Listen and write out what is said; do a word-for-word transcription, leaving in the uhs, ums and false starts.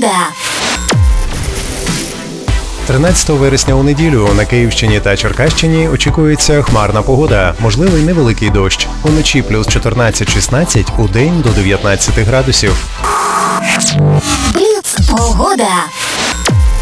Погода. тринадцятого вересня у неділю на Київщині та Черкащині очікується хмарна погода, можливий невеликий дощ. Уночі плюс чотирнадцять-шістнадцять, удень до дев'ятнадцяти градусів. Бліц. Погода.